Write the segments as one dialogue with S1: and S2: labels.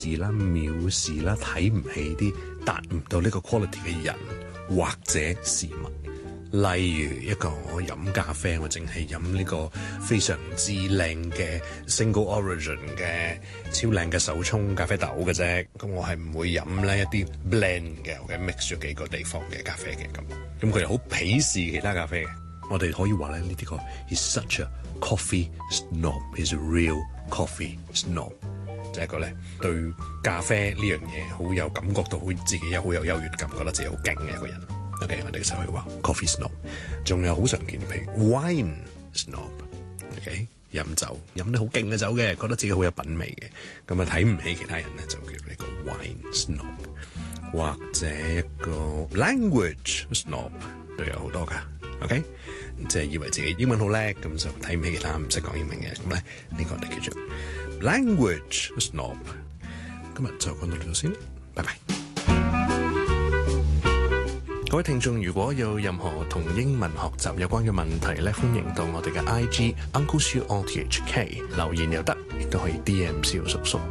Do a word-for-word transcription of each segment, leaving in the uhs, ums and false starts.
S1: 視啦、藐視啦、睇唔起啲達唔到呢個 quality 嘅人或者事物。例如一個我飲咖啡，我淨係飲呢個非常之靚嘅 single origin 嘅超靚嘅手沖咖啡豆嘅啫。咁我係唔會飲呢一啲 blend 嘅，或者 mix 咗幾個地方嘅咖啡嘅咁。咁佢哋好鄙視其他咖啡嘅。我哋可以話咧，呢啲個 is such a coffee snob，is a real coffee snob， 就係一個咧對咖啡呢樣嘢好有感覺到，好自己有好有優越感，覺得自己好勁嘅一個人。OK， 我哋就可以話 coffee snob。仲有好常見，譬如 wine snob。OK， 飲酒飲啲好勁嘅酒嘅，覺得自己好有品味嘅，咁啊睇唔起其他人咧，就叫呢個 wine snob。或者一個 language snob 都有好多噶。OK， 即係以為自己英文好叻，咁就睇唔起其他唔識講英文嘅，咁咧呢個我哋叫做 language snob。今日就講到呢度先，拜拜。各位聽眾，如果有任何同英文學習有關嘅問題咧，歡迎到我哋嘅 I G Uncle Siu O T H K 留言又得，亦都可以 D M 蕭叔叔。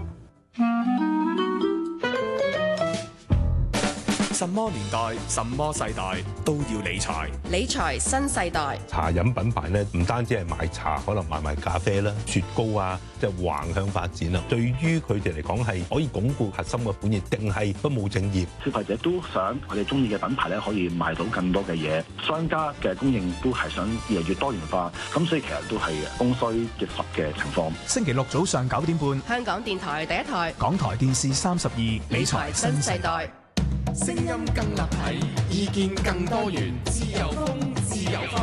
S2: 什麼年代，什麼世代都要理財。
S3: 理財新世代。
S4: 茶飲品牌咧，唔單止係賣茶，可能賣埋咖啡啦、雪糕啊，即係橫向發展啦。對於佢哋嚟講，係可以鞏固核心嘅本業，定係不務正業？
S5: 消費者都想佢哋中意嘅品牌咧，可以賣到更多嘅嘢。商家嘅供應都係想越嚟越多元化，咁所以其實都係供需結合嘅情況。
S2: 星期六早上九點半，
S3: 香港電台第一台，
S2: 港台電視三十二，理財新世代。
S6: 聲音更立體，意見更多元，自由風，自由風。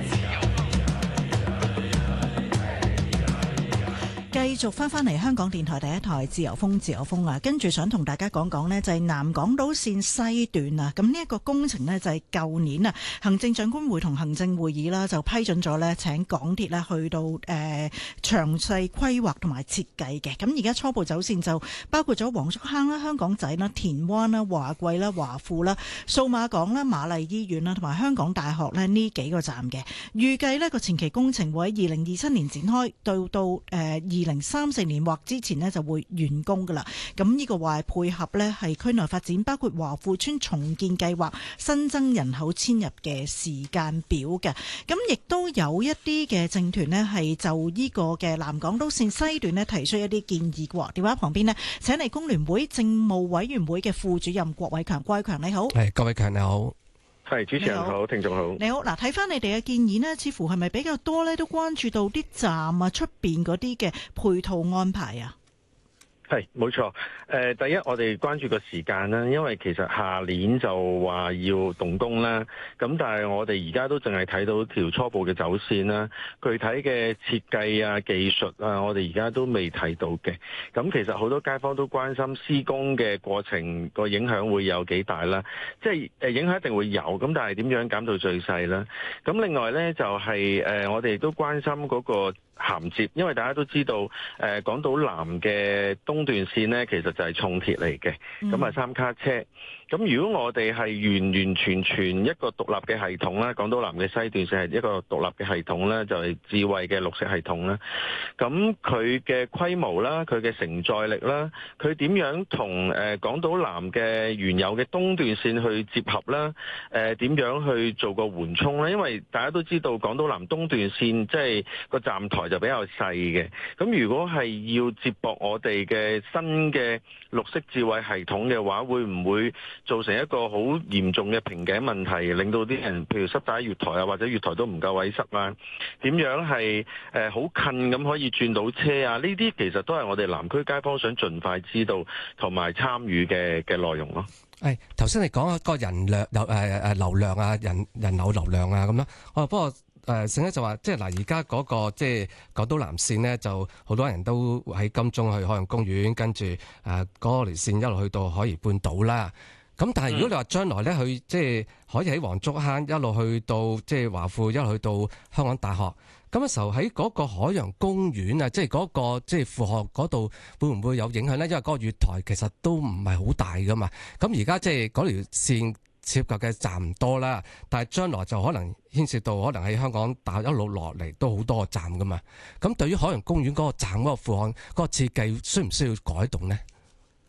S7: 繼續翻返嚟香港電台第一台自由風自由風啊，跟住想同大家講講呢，就係南港島線西段啊，咁呢一個工程呢，就係舊年啊，行政長官會同行政會議啦就批准咗呢，請港鐵呢去到誒、呃、詳細規劃同埋設計嘅。咁而家初步走線就包括咗黃竹坑啦、香港仔啦、田灣啦、華貴啦、華富啦、數碼港啦、瑪麗醫院啦同埋香港大學呢呢幾個站嘅。預計呢個前期工程會喺二零二七年展開，到到誒二零三四年或之前呢就會完工噶啦。咁呢個話配合呢係區內發展，包括華富村重建計劃新增人口遷入嘅時間表嘅。咁亦都有一啲嘅政團呢係就呢個嘅南港島線西段呢提出一啲建議嘅。電話旁邊呢，請嚟工聯會政務委員會嘅副主任郭偉強。郭偉強你好。
S8: 係，郭偉強你好。
S9: 係，主持人好，好，聽眾好。
S7: 你好，嗱，睇翻你哋嘅建議呢，似乎係咪比較多咧？都關注到啲站啊，出邊嗰啲嘅配套安排啊？
S9: 係冇錯，誒、呃、第一我哋關注個時間啦，因為其實下年就話要動工啦，咁但係我哋而家都淨係睇到條初步嘅走線啦，具體嘅設計啊、技術啊，我哋而家都未睇到嘅。咁其實好多街坊都關心施工嘅過程個影響會有幾大啦，即係誒影響一定會有，咁但係點樣減到最細啦？咁另外呢，就係、是、誒、呃、我哋亦都關心嗰個銜接，因為大家都知道誒、呃、港島南嘅東段線呢，其實就係重鐵嚟嘅，咁啊三卡車。咁如果我哋係完完全全一個獨立嘅系統啦，港島南嘅西段線係一個獨立嘅系統啦，就係、是、智慧嘅綠色系統啦。咁佢嘅規模啦，佢嘅承載力啦，佢點樣同誒港島南嘅原有嘅東段線去接合啦？誒、呃、點樣去做個緩衝咧？因為大家都知道港島南東段線即係個站台就比較細嘅。咁如果係要接駁我哋嘅新嘅綠色智慧系統嘅話，會唔會造成一個好嚴重嘅瓶頸問題，令到啲人譬如塞喺月台啊，或者月台都唔夠位塞啊？點樣係誒好近咁可以轉到車啊？呢啲其實都係我哋南區街坊想盡快知道同埋參與嘅嘅內容咯。
S8: 誒頭先你講個人量流誒誒流量啊，人人流流量啊咁樣。哦，不過誒醒咧就話，即係嗱而家嗰個即係港島南線呢，就好多人都喺金鐘去海洋公園，跟住誒嗰條線一路去到海怡半島啦。咁但係如果你話將來咧，佢即係可以喺黃竹坑一路去到即係華富，一路去到香港大學，咁嘅時候喺嗰個海洋公園啊，即係嗰個即係負荷嗰度會唔會有影響咧？因為嗰個月台其實都唔係好大噶嘛。咁而家即係嗰條線涉及嘅站唔多啦，但係將來就可能牽涉到可能喺香港大學一路落嚟都好多個站噶嘛。咁對於海洋公園嗰個站嗰個負荷嗰個設計，需唔需要改動咧？